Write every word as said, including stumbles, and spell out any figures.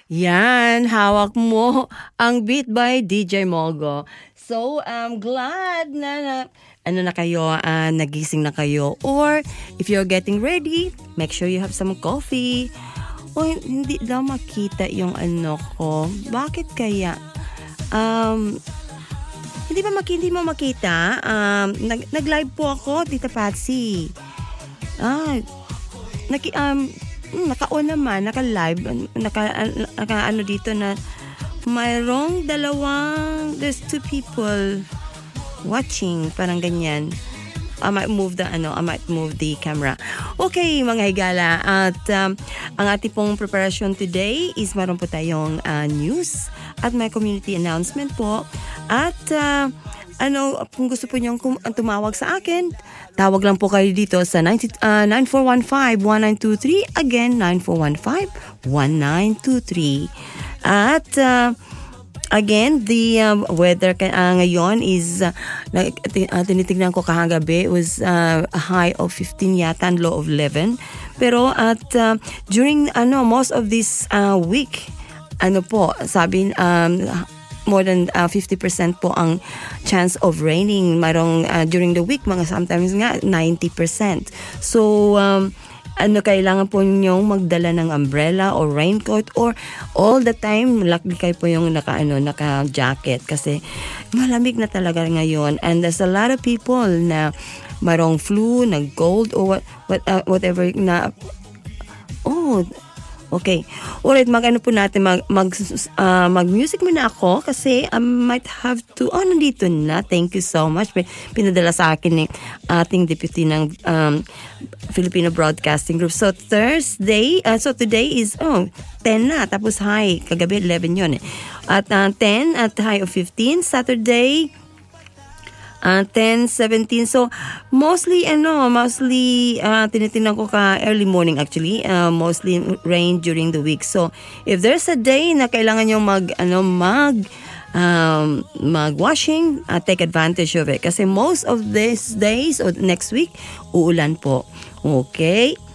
Yan, hawak mo ang Beat by D J Mogo. So, I'm glad na, na ano na kayo, uh, nagising na kayo. Or, if you're getting ready, make sure you have some coffee. O, hindi daw makita yung ano ko. Bakit kaya? Um, hindi ba makita, hindi mo makita? Um, nag, nag-live po ako, Tita Patsy. Ah, naki, um, naka-on naman, naka-live, naka, naka ano dito na mayroong dalawang, there's two people watching, parang ganyan. I might move the, ano, I might move the camera. Okay, mga higala, at um, ang ating pong preparation today is meron po tayong uh, news at may community announcement po. At uh, ano, kung gusto po niyong kum- tumawag sa akin, tawag lang po kayo dito sa nine four one five one nine two three. Again, nine four one five one nine two three. At uh, again, the uh, weather uh, ngayon is, uh, uh, tinitignan ko kahagabi, was uh, a high of fifteen yata and low of eleven. Pero at uh, during ano most of this uh, week, ano po, sabi, um, more than uh, fifty percent po ang chance of raining. Mayroong uh, during the week, mga sometimes nga ninety percent. So, um, ano, kailangan po ninyong magdala ng umbrella or raincoat or all the time, luckily kayo po yung naka, ano, naka-jacket kasi malamig na talaga ngayon. And there's a lot of people na mayroong flu, nag-cold or what, what, uh, whatever na, oh, okay. Alright, mag-ano po natin, mag, mag, uh, mag-music muna ako kasi I might have to, oh, nandito na. Thank you so much. Pinadala sa akin ni ating deputy ng um, Filipino Broadcasting Group. So, Thursday, uh, so today is, oh, ten na. Tapos high, kagabi eleven yun eh. At uh, ten at high of fifteen. Saturday, Uh, ten, seventeen. So, mostly, ano, mostly, uh, tinitingnan ko ka early morning actually. Uh, mostly rain during the week. So, if there's a day na kailangan nyo mag, ano, mag, um, mag-washing, uh, take advantage of it. Kasi most of these days or next week, uulan po. Okay?